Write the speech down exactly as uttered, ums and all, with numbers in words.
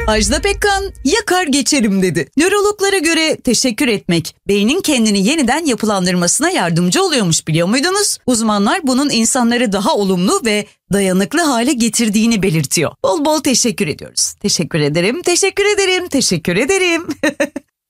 Ajda Pekkan yakar geçerim dedi. Nörologlara göre teşekkür etmek beynin kendini yeniden yapılandırmasına yardımcı oluyormuş, biliyor muydunuz? Uzmanlar bunun insanları daha olumlu ve dayanıklı hale getirdiğini belirtiyor. Bol bol teşekkür ediyoruz. Teşekkür ederim, teşekkür ederim, teşekkür ederim.